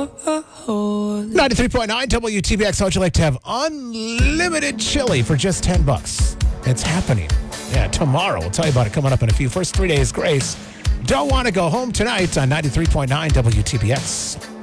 93.9 WTBX. How'd you like to have unlimited chili for just $10? It's happening. Yeah, tomorrow. We'll tell you about it coming up in a few. First 3 days grace. Don't want to go home tonight on 93.9 WTBX.